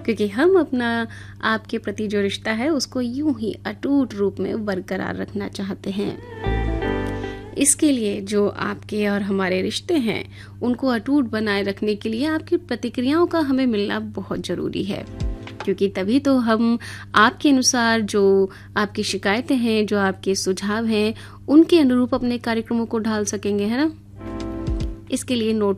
क्योंकि हम अपना आपके प्रति जो रिश्ता है उसको यूं ही अटूट रूप में बरकरार रखना चाहते हैं। इसके लिए जो आपके और हमारे रिश्ते हैं उनको अटूट बनाए रखने के लिए आपकी प्रतिक्रियाओं का हमें मिलना बहुत ज़रूरी है, क्योंकि तभी तो हम आपके अनुसार जो आपकी शिकायतें हैं, जो आपके सुझाव हैं, उनके अनुरूप अपने कार्यक्रमों को ढाल सकेंगे, है ना। इसके लिए नोट